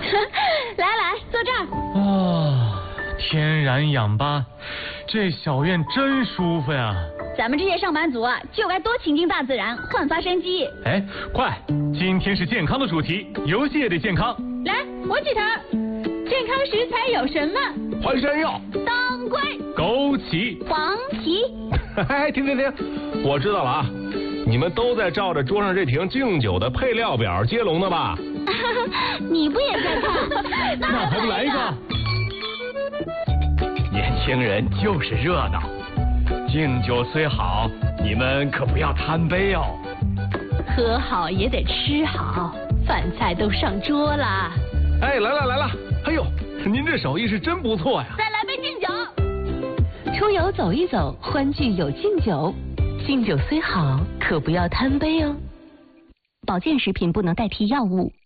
来，坐这儿。 啊，天然氧吧，这小院真舒服呀。 咱们这些上班族啊，就该多亲近大自然，焕发生机。 哎，快，今天是健康的主题，游戏也得健康。 来，我起头。健康食材有什么？ 淮山药、 当归、 枸杞、 黄芪。 哎，停，我知道了啊，你们都在照着桌上这瓶敬酒的配料表接龙呢吧？ 你不也在看？ 那还不来一个？ 年轻人就是热闹，敬酒虽好，你们可不要贪杯哦。 喝好也得吃好，饭菜都上桌了。 哎，来了！哎呦，您这手艺是真不错呀！ 再来杯敬酒。 出游走一走，欢聚有敬酒。敬酒虽好，可不要贪杯哦。保健食品不能代替药物，